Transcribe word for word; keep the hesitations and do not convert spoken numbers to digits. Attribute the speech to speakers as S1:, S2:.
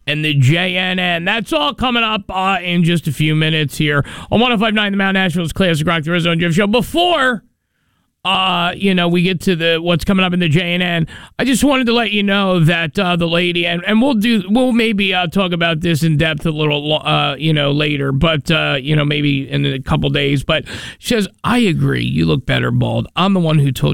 S1: and the J N N. That's all coming up uh, in just a few minutes here on one oh five point nine The Mount Nashville's Classic Rock, the Arizona Jeff Show. Before, uh, you know, we get to the what's coming up in the J N N, I just wanted to let you know that uh, the lady, and, and we'll do, we'll maybe uh, talk about this in depth a little, uh, you know, later, but, uh, you know, maybe in a couple days. But she says, I agree. You look better bald. I'm the one who told